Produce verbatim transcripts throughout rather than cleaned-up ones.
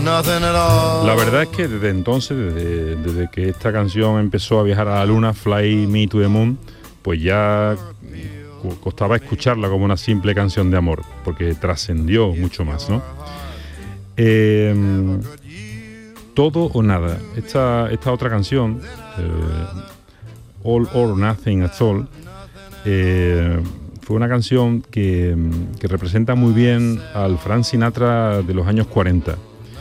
La verdad es que desde entonces, desde, desde que esta canción empezó a viajar a la luna, Fly Me to the Moon, pues ya costaba escucharla como una simple canción de amor, porque trascendió mucho más, ¿no? Eh, Todo o nada. Esta, esta otra canción, eh, All or Nothing at All, eh, fue una canción que, que representa muy bien al Frank Sinatra de los años cuarenta.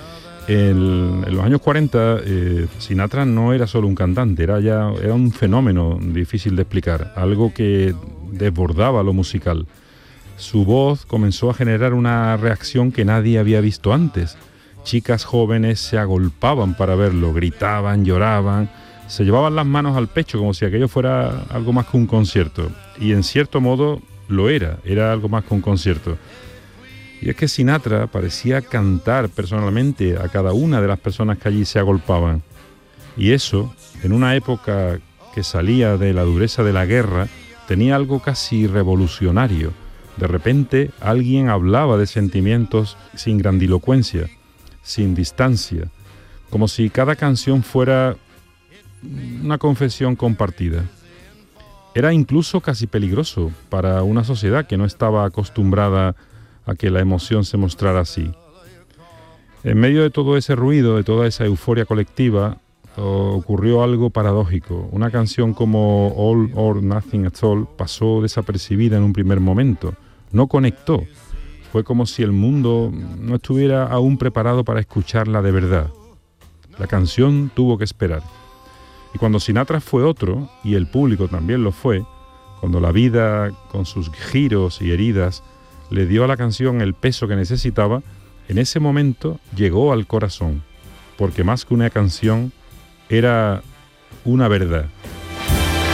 En, en los años cuarenta, eh, Sinatra no era solo un cantante, era ya era un fenómeno difícil de explicar, algo que desbordaba lo musical. Su voz comenzó a generar una reacción que nadie había visto antes. Chicas jóvenes se agolpaban para verlo, gritaban, lloraban, se llevaban las manos al pecho como si aquello fuera algo más que un concierto. Y en cierto modo lo era, era algo más que un concierto. Y es que Sinatra parecía cantar personalmente a cada una de las personas que allí se agolpaban. Y eso, en una época que salía de la dureza de la guerra, tenía algo casi revolucionario. De repente alguien hablaba de sentimientos sin grandilocuencia, sin distancia, como si cada canción fuera una confesión compartida. Era incluso casi peligroso para una sociedad que no estaba acostumbrada a que la emoción se mostrara así. En medio de todo ese ruido, de toda esa euforia colectiva, ocurrió algo paradójico. Una canción como All or Nothing at All pasó desapercibida en un primer momento, no conectó. Fue como si el mundo no estuviera aún preparado para escucharla de verdad. La canción tuvo que esperar. Y cuando Sinatra fue otro, y el público también lo fue, cuando la vida, con sus giros y heridas, le dio a la canción el peso que necesitaba, en ese momento llegó al corazón, porque más que una canción, era una verdad.